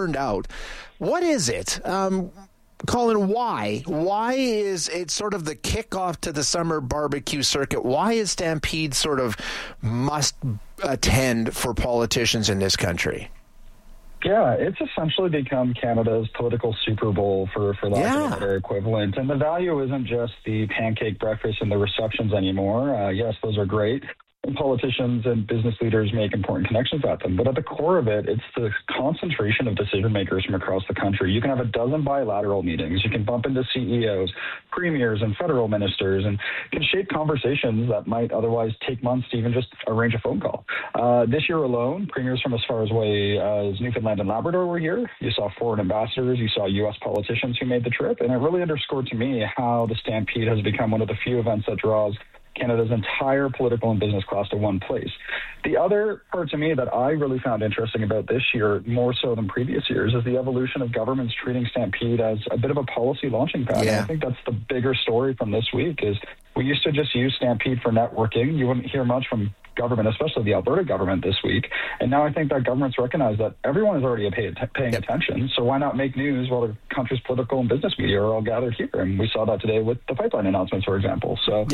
burned out. What is it? Colin, why? Why is it sort of the kickoff to the summer barbecue circuit? Why is Stampede sort of must attend for politicians in this country? Yeah, it's essentially become Canada's political Super Bowl, for lack of a better equivalent. And the value isn't just the pancake breakfast and the receptions anymore. Yes, those are great. And politicians and business leaders make important connections at them. But at the core of it, it's the concentration of decision makers from across the country. You can have a dozen bilateral meetings. You can bump into CEOs, premiers, and federal ministers, and can shape conversations that might otherwise take months to even just arrange a phone call. This year alone, premiers from as far away as Newfoundland and Labrador were here. You saw foreign ambassadors. You saw U.S. politicians who made the trip. And it really underscored to me how the Stampede has become one of the few events that draws Canada's entire political and business class to one place. The other part to me that I really found interesting about this year, more so than previous years, is the evolution of governments treating Stampede as a bit of a policy launching pad. Yeah. I think that's the bigger story from this week is we used to just use Stampede for networking. You wouldn't hear much from government, especially the Alberta government this week. And now I think that governments recognize that everyone is already paying attention. So why not make news while the country's political and business media are all gathered here? And we saw that today with the pipeline announcements, for example. So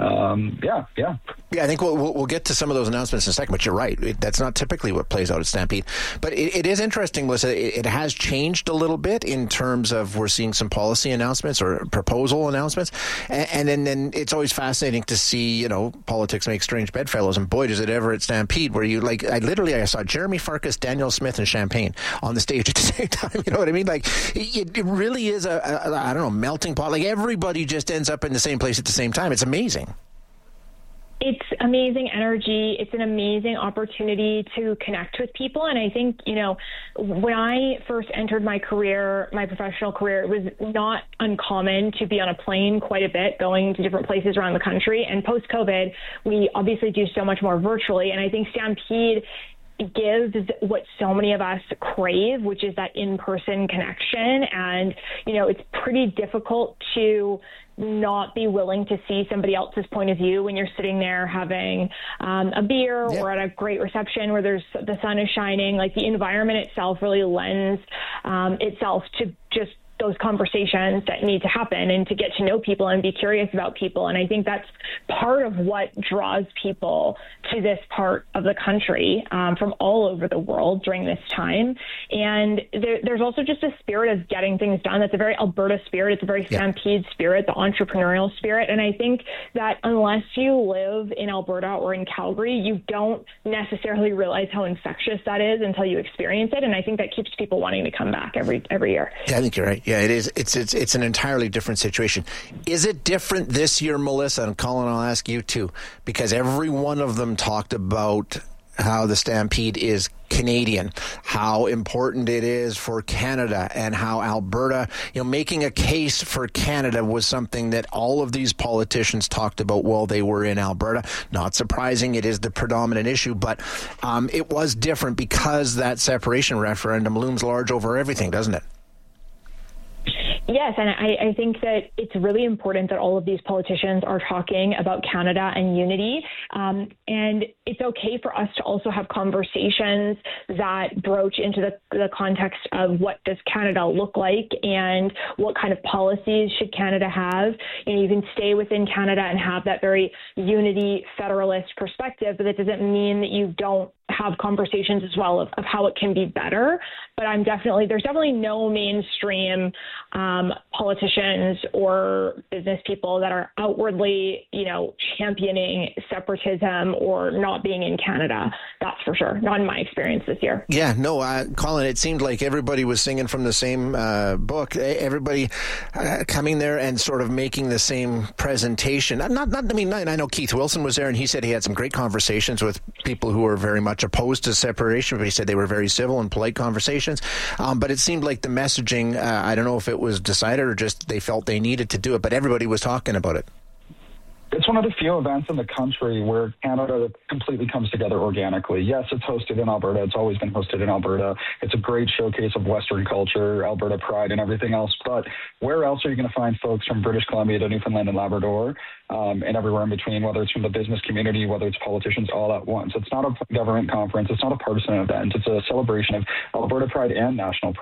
I think we'll get to some of those announcements in a second, but you're right. That's not typically what plays out at Stampede. But it is interesting, Melissa. It has changed a little bit in terms of we're seeing some policy announcements or proposal announcements. And then it's always fascinating to see, politics make strange bedfellows. And boy, does it ever at Stampede where I saw Jeremy Farkas, Danielle Smith, and Champagne on the stage at the same time. You know what I mean? Like it really is a melting pot. Like everybody just ends up in the same place at the same time. It's amazing. It's amazing energy. It's an amazing opportunity to connect with people. And I think, when I first entered my professional career, it was not uncommon to be on a plane quite a bit, going to different places around the country. And post-COVID, we obviously do so much more virtually. And I think Stampede gives what so many of us crave, which is that in-person connection. And, it's pretty difficult to not be willing to see somebody else's point of view when you're sitting there having a beer or at a great reception where the sun is shining. Like the environment itself really lends itself to just those conversations that need to happen and to get to know people and be curious about people. And I think that's part of what draws people to this part of the country from all over the world during this time. And there's also just a spirit of getting things done. That's a very Alberta spirit. It's a very Stampede spirit, the entrepreneurial spirit. And I think that unless you live in Alberta or in Calgary, you don't necessarily realize how infectious that is until you experience it. And I think that keeps people wanting to come back every year. Yeah, I think you're right. Yeah, it is. It's an entirely different situation. Is it different this year, Melissa? And Colin, I'll ask you too, because every one of them talked about how the Stampede is Canadian, how important it is for Canada, and how Alberta, making a case for Canada was something that all of these politicians talked about while they were in Alberta. Not surprising, it is the predominant issue, but it was different because that separation referendum looms large over everything, doesn't it? Yes, and I think that it's really important that all of these politicians are talking about Canada and unity. And it's okay for us to also have conversations that broach into the context of what does Canada look like and what kind of policies should Canada have. You can stay within Canada and have that very unity federalist perspective, but that doesn't mean that you don't have conversations as well of how it can be better. But there's definitely no mainstream politicians or business people that are outwardly, championing separatism or not being in Canada. That's for sure. Not in my experience this year. Yeah, no, Colin, it seemed like everybody was singing from the same book. Everybody coming there and sort of making the same presentation. I know Keith Wilson was there and he said he had some great conversations with people who were very much opposed to separation, but he said they were very civil and polite conversations. But it seemed like the messaging, I don't know if it was decided or just they felt they needed to do it, but everybody was talking about it. It's one of the few events in the country where Canada completely comes together organically. Yes, it's hosted in Alberta. It's always been hosted in Alberta. It's a great showcase of Western culture, Alberta pride, and everything else. But where else are you going to find folks from British Columbia to Newfoundland and Labrador and everywhere in between, whether it's from the business community, whether it's politicians, all at once? It's not a government conference. It's not a partisan event. It's a celebration of Alberta pride and national pride.